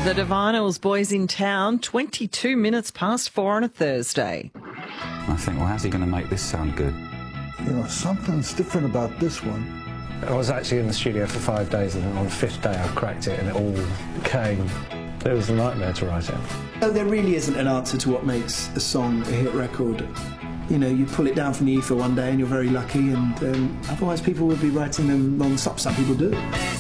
The Divinyls Boys in Town, 22 minutes past 4 on a Thursday. I think, well, how's he going to make this sound good? You know, something's different about this one. I was actually in the studio for 5 days, and then on the 5th day I cracked it and it all came. It was a nightmare to write it. Oh, there really isn't an answer to what makes a song a hit record. You know, you pull it down from the ether one day and you're very lucky, and otherwise people would be writing them non-stop. Some people do.